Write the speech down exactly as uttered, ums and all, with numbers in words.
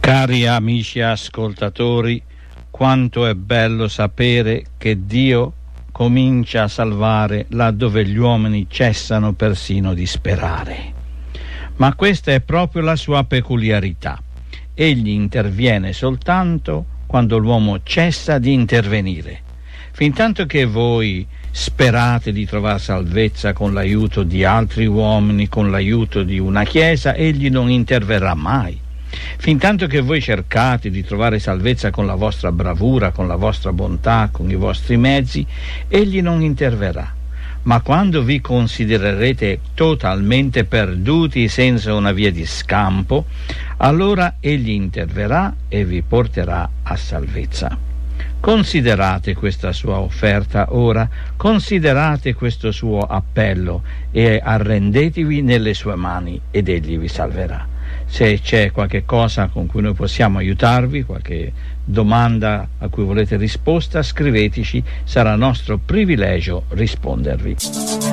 Cari amici ascoltatori, quanto è bello sapere che Dio comincia a salvare laddove gli uomini cessano persino di sperare. Ma questa è proprio la sua peculiarità. Egli interviene soltanto quando l'uomo cessa di intervenire. Fintanto che voi sperate di trovare salvezza con l'aiuto di altri uomini, con l'aiuto di una chiesa, egli non interverrà mai. Fintanto che voi cercate di trovare salvezza con la vostra bravura, con la vostra bontà, con i vostri mezzi, egli non interverrà. Ma quando vi considererete totalmente perduti senza una via di scampo, allora egli interverrà e vi porterà a salvezza. Considerate questa sua offerta ora, considerate questo suo appello e arrendetevi nelle sue mani ed egli vi salverà. Se c'è qualche cosa con cui noi possiamo aiutarvi, qualche domanda a cui volete risposta, scriveteci, sarà nostro privilegio rispondervi.